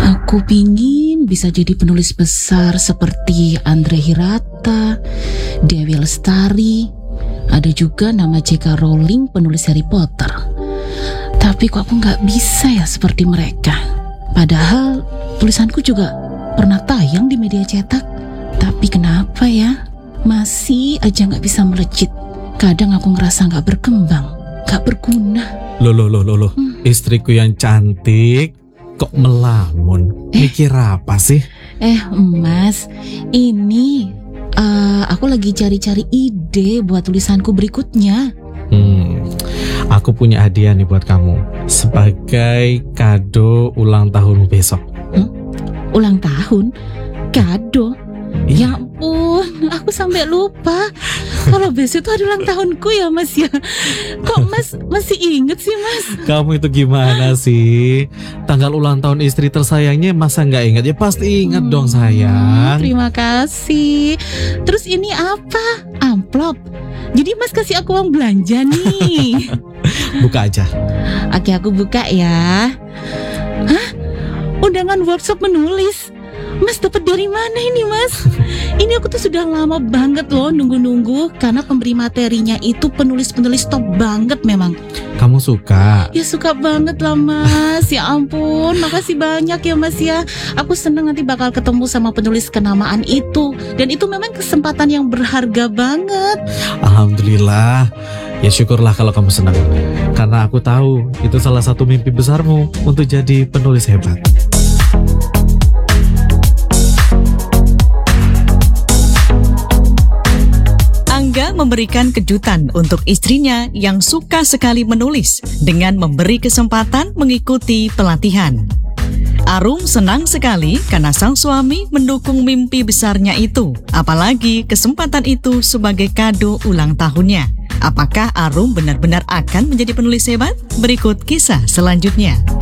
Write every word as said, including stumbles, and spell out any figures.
Aku pingin bisa jadi penulis besar seperti Andre Hirata, Dewi Lestari, ada juga nama J K Rowling penulis Harry Potter. Tapi kok aku gak bisa ya seperti mereka. Padahal tulisanku juga pernah tayang di media cetak. Tapi kenapa ya masih aja gak bisa melejit. Kadang aku ngerasa gak berkembang, gak berguna. Loh loh loh loh, loh. Hmm. Istriku yang cantik kok melamun? Eh, mikir apa sih? Eh Mas, ini uh, aku lagi cari-cari ide buat tulisanku berikutnya. Hmm, aku punya hadiah nih buat kamu sebagai kado ulang tahunmu besok. Hmm? Ulang tahun? Kado? Iya. Ya ampun, aku sampai lupa kalau besok itu hari ulang tahunku ya Mas ya. Kok Mas masih inget sih Mas? Kamu itu gimana sih? Tanggal ulang tahun istri tersayangnya masa nggak ingat? Ya pasti ingat hmm, dong sayang. Terima kasih. Terus ini apa? Amplop. Jadi Mas kasih aku uang belanja nih. Buka aja. Oke, aku buka ya. Hah? Undangan workshop menulis. Mas dapat dari mana ini Mas? Ini aku tuh sudah lama banget loh nunggu-nunggu. Karena pemberi materinya itu penulis-penulis top banget memang. Kamu suka? Ya suka banget lah Mas. Ya ampun, makasih banyak ya Mas ya. Aku seneng nanti bakal ketemu sama penulis kenamaan itu. Dan itu memang kesempatan yang berharga banget. Alhamdulillah. Ya syukurlah kalau kamu senang. Karena aku tahu itu salah satu mimpi besarmu untuk jadi penulis hebat. Angga memberikan kejutan untuk istrinya yang suka sekali menulis dengan memberi kesempatan mengikuti pelatihan. Arum senang sekali karena sang suami mendukung mimpi besarnya itu, apalagi kesempatan itu sebagai kado ulang tahunnya. Apakah Arum benar-benar akan menjadi penulis hebat? Berikut kisah selanjutnya.